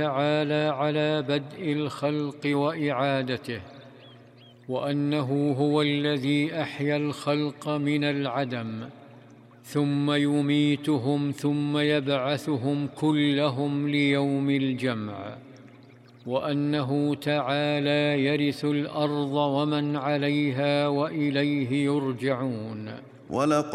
تعالى على بدء الخلق وإعادته، وأنه هو الذي أحيا الخلق من العدم ثم يميتهم ثم يبعثهم كلهم ليوم الجمع، وأنه تعالى يرث الأرض ومن عليها وإليه يرجعون.